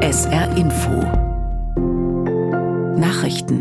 SR Info Nachrichten.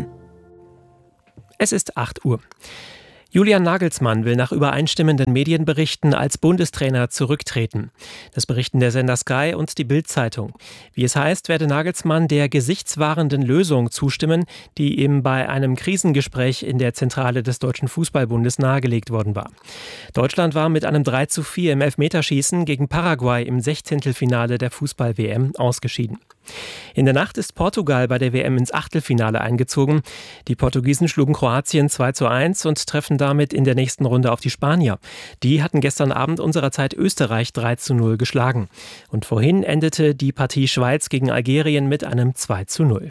Es ist 8 Uhr. Julian Nagelsmann will nach übereinstimmenden Medienberichten als Bundestrainer zurücktreten. Das berichten der Sender Sky und die Bild-Zeitung. Wie es heißt, werde Nagelsmann der gesichtswahrenden Lösung zustimmen, die ihm bei einem Krisengespräch in der Zentrale des Deutschen Fußballbundes nahegelegt worden war. Deutschland war mit einem 3:4 im Elfmeterschießen gegen Paraguay im Sechzehntelfinale der Fußball-WM ausgeschieden. In der Nacht ist Portugal bei der WM ins Achtelfinale eingezogen. Die Portugiesen schlugen Kroatien 2:1 und treffen damit in der nächsten Runde auf die Spanier. Die hatten gestern Abend unserer Zeit Österreich 3:0 geschlagen. Und vorhin endete die Partie Schweiz gegen Algerien mit einem 2:0.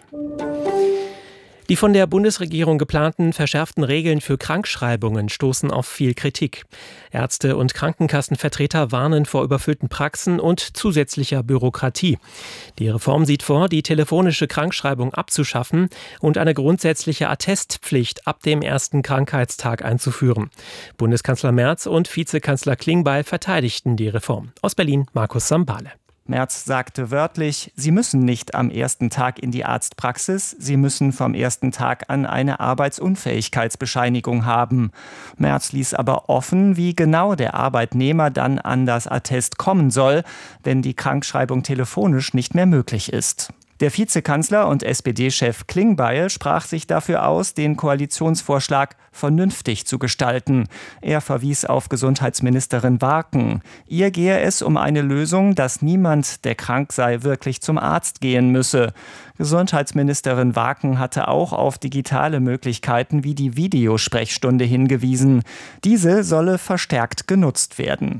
Die von der Bundesregierung geplanten verschärften Regeln für Krankschreibungen stoßen auf viel Kritik. Ärzte und Krankenkassenvertreter warnen vor überfüllten Praxen und zusätzlicher Bürokratie. Die Reform sieht vor, die telefonische Krankschreibung abzuschaffen und eine grundsätzliche Attestpflicht ab dem ersten Krankheitstag einzuführen. Bundeskanzler Merz und Vizekanzler Klingbeil verteidigten die Reform. Aus Berlin Markus Sambale. Merz sagte wörtlich, sie müssen nicht am ersten Tag in die Arztpraxis, sie müssen vom ersten Tag an eine Arbeitsunfähigkeitsbescheinigung haben. Merz ließ aber offen, wie genau der Arbeitnehmer dann an das Attest kommen soll, wenn die Krankschreibung telefonisch nicht mehr möglich ist. Der Vizekanzler und SPD-Chef Klingbeil sprach sich dafür aus, den Koalitionsvorschlag vernünftig zu gestalten. Er verwies auf Gesundheitsministerin Warken. Ihr gehe es um eine Lösung, dass niemand, der krank sei, wirklich zum Arzt gehen müsse. Gesundheitsministerin Warken hatte auch auf digitale Möglichkeiten wie die Videosprechstunde hingewiesen. Diese solle verstärkt genutzt werden.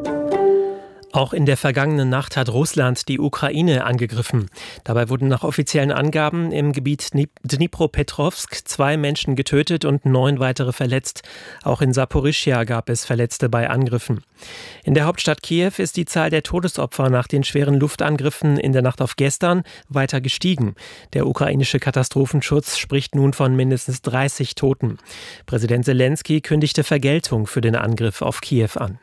Auch in der vergangenen Nacht hat Russland die Ukraine angegriffen. Dabei wurden nach offiziellen Angaben im Gebiet Dnipropetrovsk 2 Menschen getötet und 9 weitere verletzt. Auch in Saporischschja gab es Verletzte bei Angriffen. In der Hauptstadt Kiew ist die Zahl der Todesopfer nach den schweren Luftangriffen in der Nacht auf gestern weiter gestiegen. Der ukrainische Katastrophenschutz spricht nun von mindestens 30 Toten. Präsident Selenskyj kündigte Vergeltung für den Angriff auf Kiew an.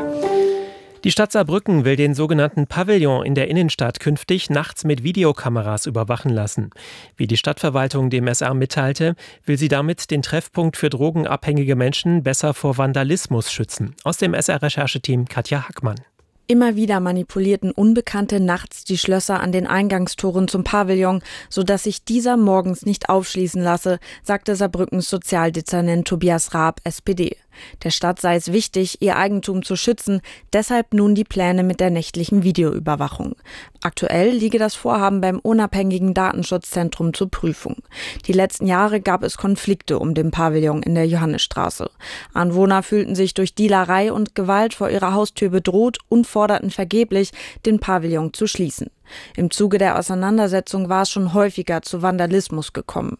Die Stadt Saarbrücken will den sogenannten Pavillon in der Innenstadt künftig nachts mit Videokameras überwachen lassen. Wie die Stadtverwaltung dem SR mitteilte, will sie damit den Treffpunkt für drogenabhängige Menschen besser vor Vandalismus schützen. Aus dem SR-Rechercheteam Katja Hackmann. Immer wieder manipulierten Unbekannte nachts die Schlösser an den Eingangstoren zum Pavillon, sodass sich dieser morgens nicht aufschließen lasse, sagte Saarbrückens Sozialdezernent Tobias Raab, SPD. Der Stadt sei es wichtig, ihr Eigentum zu schützen, deshalb nun die Pläne mit der nächtlichen Videoüberwachung. Aktuell liege das Vorhaben beim unabhängigen Datenschutzzentrum zur Prüfung. Die letzten Jahre gab es Konflikte um den Pavillon in der Johannisstraße. Anwohner fühlten sich durch Dealerei und Gewalt vor ihrer Haustür bedroht und forderten vergeblich, den Pavillon zu schließen. Im Zuge der Auseinandersetzung war es schon häufiger zu Vandalismus gekommen.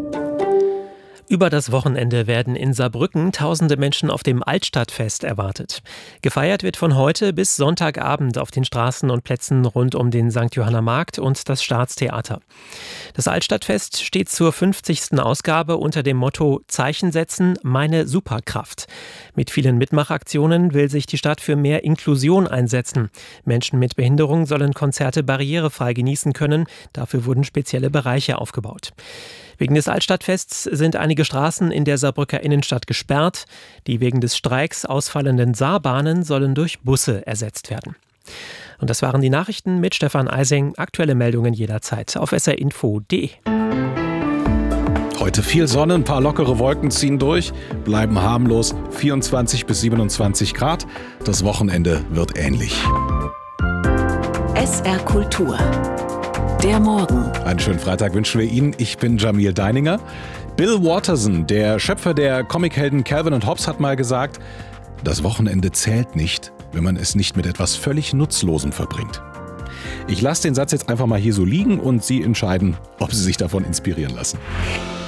Über das Wochenende werden in Saarbrücken tausende Menschen auf dem Altstadtfest erwartet. Gefeiert wird von heute bis Sonntagabend auf den Straßen und Plätzen rund um den St. Johanner Markt und das Staatstheater. Das Altstadtfest steht zur 50. Ausgabe unter dem Motto Zeichen setzen, meine Superkraft. Mit vielen Mitmachaktionen will sich die Stadt für mehr Inklusion einsetzen. Menschen mit Behinderung sollen Konzerte barrierefrei genießen können. Dafür wurden spezielle Bereiche aufgebaut. Wegen des Altstadtfests sind einige Straßen in der Saarbrücker Innenstadt gesperrt. Die wegen des Streiks ausfallenden Saarbahnen sollen durch Busse ersetzt werden. Und das waren die Nachrichten mit Stefan Eising. Aktuelle Meldungen jederzeit auf srinfo.de. Heute viel Sonne, ein paar lockere Wolken ziehen durch, bleiben harmlos 24 bis 27 Grad. Das Wochenende wird ähnlich. SR Kultur. Der Morgen. Einen schönen Freitag wünschen wir Ihnen. Ich bin Jamil Deininger. Bill Watterson, der Schöpfer der Comichelden Calvin und Hobbes, hat mal gesagt, das Wochenende zählt nicht, wenn man es nicht mit etwas völlig Nutzlosem verbringt. Ich lasse den Satz jetzt einfach mal hier so liegen und Sie entscheiden, ob Sie sich davon inspirieren lassen.